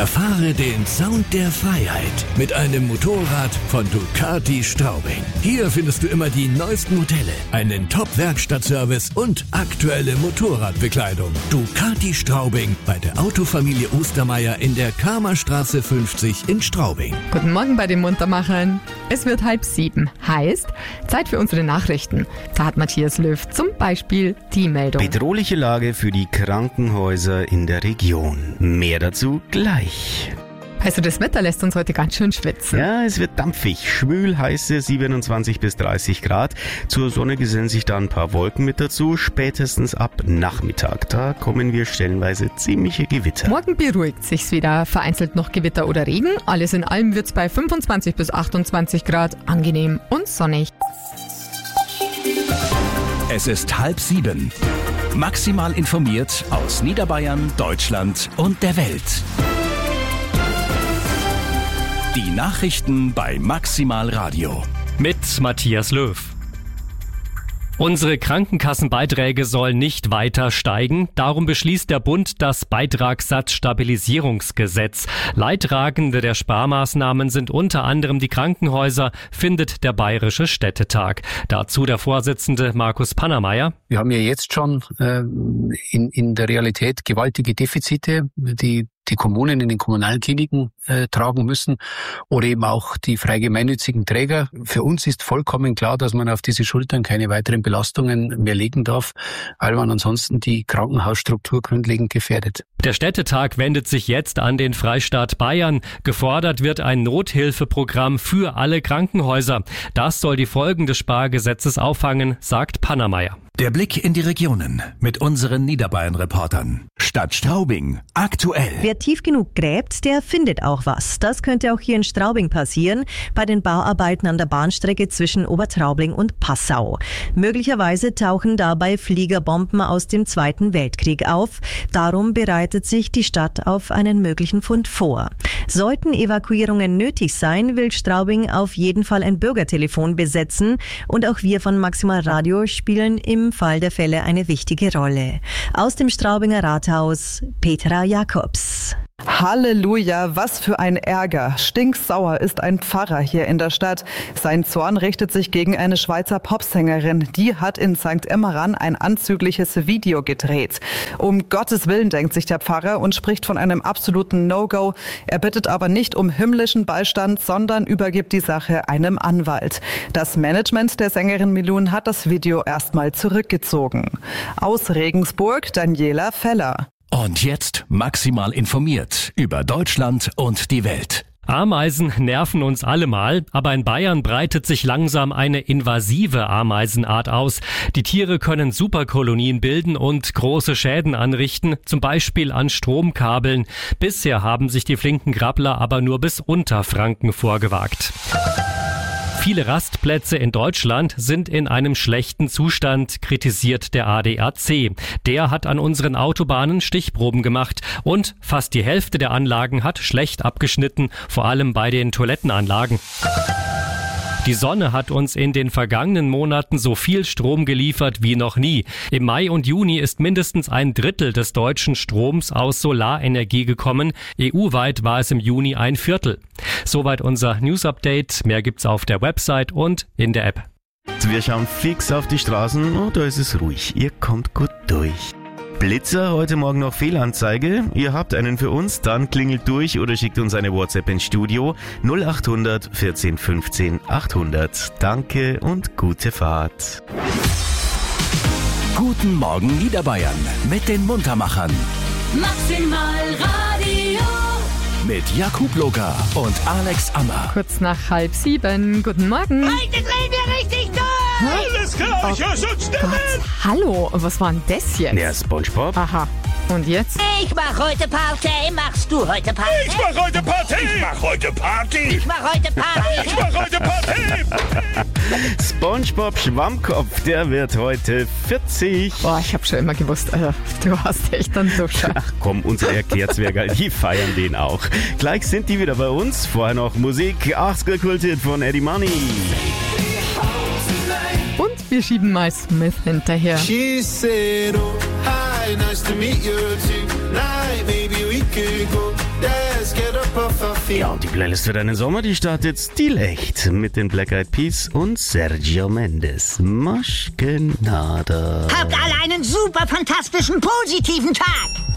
Erfahre den Sound der Freiheit mit einem Motorrad von Ducati Straubing. Hier findest du immer die neuesten Modelle, einen Top-Werkstattservice und aktuelle Motorradbekleidung. Ducati Straubing bei der Autofamilie Ostermeier in der Kramerstraße 50 in Straubing. Guten Morgen bei den Muntermachern. Es wird 6:30. Heißt, Zeit für unsere Nachrichten. Da hat Matthias Löw zum Beispiel die Meldung. Bedrohliche Lage für die Krankenhäuser in der Region. Mehr dazu gleich. Also das Wetter lässt uns heute ganz schön schwitzen. Ja, es wird dampfig. Schwül heiße 27 bis 30 Grad. Zur Sonne gesellen sich da ein paar Wolken mit dazu. Spätestens ab Nachmittag. Da kommen wir stellenweise ziemliche Gewitter. Morgen beruhigt sich's wieder. Vereinzelt noch Gewitter oder Regen. Alles in allem wird's bei 25 bis 28 Grad angenehm und sonnig. Es ist 6:30. Maximal informiert aus Niederbayern, Deutschland und der Welt. Die Nachrichten bei Maximal Radio. Mit Matthias Löw. Unsere Krankenkassenbeiträge sollen nicht weiter steigen. Darum beschließt der Bund das Beitragssatzstabilisierungsgesetz. Leidtragende der Sparmaßnahmen sind unter anderem die Krankenhäuser, findet der Bayerische Städtetag. Dazu der Vorsitzende Markus Pannermeier. Wir haben ja jetzt schon in der Realität gewaltige Defizite, die Kommunen in den Kommunalkliniken tragen müssen oder eben auch die frei gemeinnützigen Träger. Für uns ist vollkommen klar, dass man auf diese Schultern keine weiteren Belastungen mehr legen darf, weil man ansonsten die Krankenhausstruktur grundlegend gefährdet. Der Städtetag wendet sich jetzt an den Freistaat Bayern. Gefordert wird ein Nothilfeprogramm für alle Krankenhäuser. Das soll die Folgen des Spargesetzes auffangen, sagt Pannermeier. Der Blick in die Regionen mit unseren Niederbayern-Reportern. Stadt Straubing, aktuell. Wer tief genug gräbt, der findet auch was. Das könnte auch hier in Straubing passieren, bei den Bauarbeiten an der Bahnstrecke zwischen Obertraubling und Passau. Möglicherweise tauchen dabei Fliegerbomben aus dem Zweiten Weltkrieg auf. Darum bereitet sich die Stadt auf einen möglichen Fund vor. Sollten Evakuierungen nötig sein, will Straubing auf jeden Fall ein Bürgertelefon besetzen. Und auch wir von Maximal Radio spielen im Fall der Fälle eine wichtige Rolle. Aus dem Straubinger Rathaus, Petra Jakobs. Halleluja, was für ein Ärger. Stinksauer ist ein Pfarrer hier in der Stadt. Sein Zorn richtet sich gegen eine Schweizer Popsängerin. Die hat in St. Immeran ein anzügliches Video gedreht. Um Gottes Willen, denkt sich der Pfarrer und spricht von einem absoluten No-Go. Er bittet aber nicht um himmlischen Beistand, sondern übergibt die Sache einem Anwalt. Das Management der Sängerin Milun hat das Video erstmal zurückgezogen. Aus Regensburg, Daniela Feller. Und jetzt maximal informiert über Deutschland und die Welt. Ameisen nerven uns alle mal, aber in Bayern breitet sich langsam eine invasive Ameisenart aus. Die Tiere können Superkolonien bilden und große Schäden anrichten, zum Beispiel an Stromkabeln. Bisher haben sich die flinken Grabbler aber nur bis Unterfranken vorgewagt. Viele Rastplätze in Deutschland sind in einem schlechten Zustand, kritisiert der ADAC. Der hat an unseren Autobahnen Stichproben gemacht und fast die Hälfte der Anlagen hat schlecht abgeschnitten, vor allem bei den Toilettenanlagen. Die Sonne hat uns in den vergangenen Monaten so viel Strom geliefert wie noch nie. Im Mai und Juni ist mindestens 1/3 des deutschen Stroms aus Solarenergie gekommen. EU-weit war es im Juni 1/4. Soweit unser News-Update. Mehr gibt's auf der Website und in der App. Wir schauen fix auf die Straßen. Oh, da ist es ruhig. Ihr kommt gut durch. Blitzer, heute Morgen noch Fehlanzeige. Ihr habt einen für uns, dann klingelt durch oder schickt uns eine WhatsApp ins Studio 0800 14 15 800. Danke und gute Fahrt. Guten Morgen Niederbayern mit den Muntermachern. Maximal Radio. Mit Jakub Loka und Alex Ammer. Kurz nach 6:30. Guten Morgen. Heute drehen wir richtig durch. Alles klar, ich höre schon Stimmen. Gott, hallo, was war denn das jetzt? Ja, SpongeBob. Aha, und jetzt? Ich mach heute Party. Machst du heute Party? Ich mach heute Party. Ich mach heute Party. Ich mach heute Party. Ich mach heute Party. SpongeBob Schwammkopf, der wird heute 40. Boah, ich hab schon immer gewusst, Alter, du hast echt einen Duscher. Ach komm, unsere Erklärzwerger, die feiern den auch. Gleich sind die wieder bei uns. Vorher noch Musik, 80er Kulthit von Eddie Money. Und wir schieben mal Smith hinterher. She said, oh, hi, nice to meet you tonight. Maybe we could go dance. Ja, und die Playlist für deinen Sommer, die startet stilecht mit den Black Eyed Peas und Sergio Mendes. Moschkenada. Habt alle einen super fantastischen, positiven Tag.